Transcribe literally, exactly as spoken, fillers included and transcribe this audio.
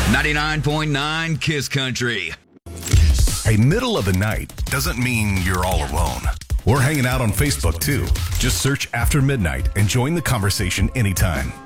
ninety-nine point nine Kiss Country. Hey, middle of the night doesn't mean you're all alone. We're hanging out on Facebook, too. Just search After Midnight and join the conversation anytime.